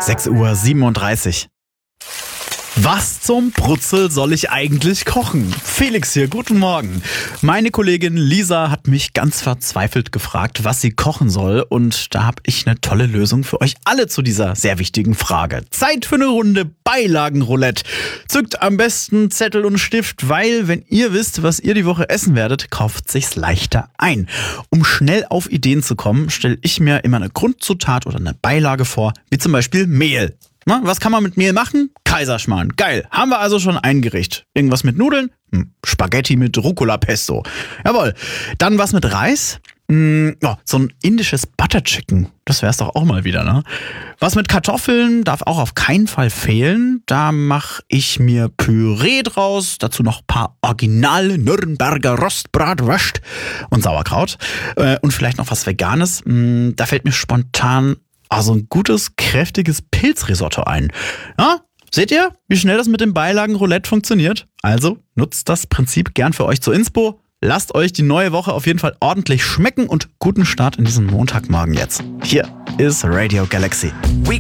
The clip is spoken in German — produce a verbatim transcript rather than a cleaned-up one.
sechs Uhr siebenunddreißig. Was zum Brutzel soll ich eigentlich kochen? Felix hier, guten Morgen. Meine Kollegin Lisa hat mich ganz verzweifelt gefragt, was sie kochen soll. Und da habe ich eine tolle Lösung für euch alle zu dieser sehr wichtigen Frage. Zeit für eine Runde Beilagenroulette. Zückt am besten Zettel und Stift, weil wenn ihr wisst, was ihr die Woche essen werdet, kauft sich's leichter ein. Um schnell auf Ideen zu kommen, stelle ich mir immer eine Grundzutat oder eine Beilage vor, wie zum Beispiel Mehl. Na, was kann man mit Mehl machen? Kaiserschmarrn. Geil. Haben wir also schon ein Gericht. Irgendwas mit Nudeln? Hm, Spaghetti mit Rucola-Pesto. Jawohl. Dann was mit Reis? Hm, oh, so ein indisches Butter Chicken. Das wär's doch auch mal wieder, ne? Was mit Kartoffeln darf auch auf keinen Fall fehlen. Da mache ich mir Püree draus. Dazu noch ein paar originale Nürnberger Rostbratwurst und Sauerkraut. Äh, und vielleicht noch was Veganes. Hm, da fällt mir spontan also ein gutes, kräftiges Pilzrisotto ein. Ja, seht ihr, wie schnell das mit dem Beilagenroulette funktioniert? Also nutzt das Prinzip gern für euch zur Inspo. Lasst euch die neue Woche auf jeden Fall ordentlich schmecken und guten Start in diesen Montagmorgen jetzt. Hier ist Radio Galaxy.